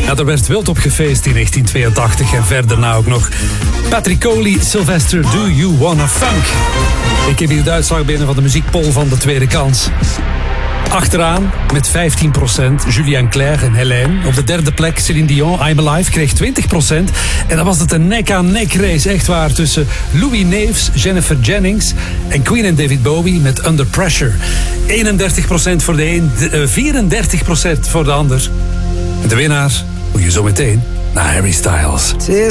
Ja, er werd wild op gefeest in 1982 en verder nou ook nog. Patrick Coley, Sylvester, Do You Wanna Funk? Ik heb hier de uitslag binnen van de muziekpoll van de tweede kans. Achteraan met 15% Julien Clerc en Hélène. Op de derde plek Céline Dion, I'm Alive, kreeg 20%. En dan was het een nek-aan-nek race, echt waar, tussen Louis Neefs, Jennifer Jennings en Queen en David Bowie met Under Pressure. 31% voor de een, 34% voor de ander. En de winnaar hoor je zo meteen naar Harry Styles.